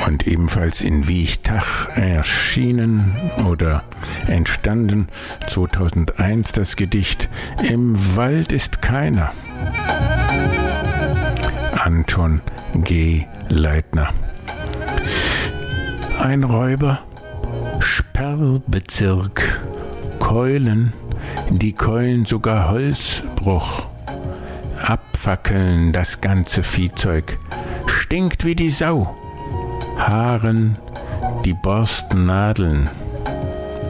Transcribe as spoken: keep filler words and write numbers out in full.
Und ebenfalls in Wiechtach erschienen oder entstanden zweitausendeins das Gedicht Im Wald ist keiner. Anton G. Leitner. Ein Räuber, Sperrbezirk, Keulen, die Keulen sogar Holzbruch, abfackeln das ganze Viehzeug, stinkt wie die Sau, Haaren die Borstennadeln.